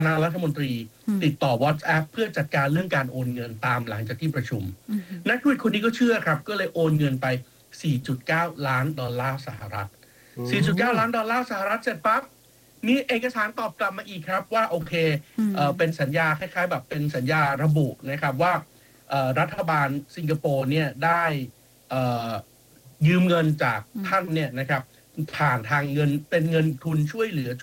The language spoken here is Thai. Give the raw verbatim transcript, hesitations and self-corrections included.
คณะรัฐมนตรีติดต่อ WhatsApp เพื่อจัดการเรื่องการโอนเงินตามหลังจากที่ประชุมนักธุรกิจคนนี้ก็เชื่อครับก็เลยโอนเงินไป สี่จุดเก้า ล้านดอลลาร์สหรัฐ สี่จุดเก้า ล้านดอลลาร์สหรัฐเสร็จปั๊บมีเอกสารตอบกลับมาอีกครับว่าโอเคเอ่อเป็นสัญญาคล้ายๆแบบเป็นสัญญาระบุนะครับว่าเอ่อรัฐบาลสิงคโปร์เนี่ยได้เอ่อยืมเงินจากท่านเนี่ยนะครับผ่านทางเงินเป็นเงินทุนช่วยเหลือ